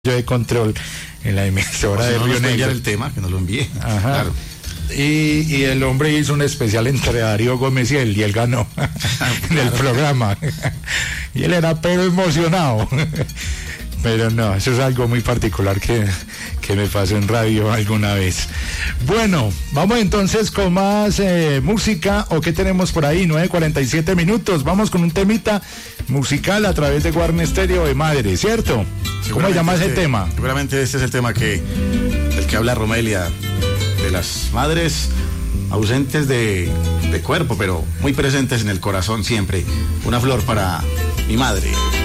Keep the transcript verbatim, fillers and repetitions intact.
yo de control en la emisora de no Río nos Negro. el tema, que nos lo envíe. Ajá. Claro. Y, y el hombre hizo un especial entre Darío Gómez y él, y él ganó en el programa. Y él era pero emocionado. Pero no, eso es algo muy particular que, que me pasó en radio alguna vez. Bueno, vamos entonces con más eh, música. ¿O qué tenemos por ahí? nueve cuarenta y siete minutos. Vamos con un temita musical a través de Guarne Estéreo de Madre, ¿cierto? ¿Cómo se llama ese este, tema? Seguramente este es el tema que del que habla Romelia, de las madres ausentes de, de cuerpo, pero muy presentes en el corazón siempre. Una flor para mi madre.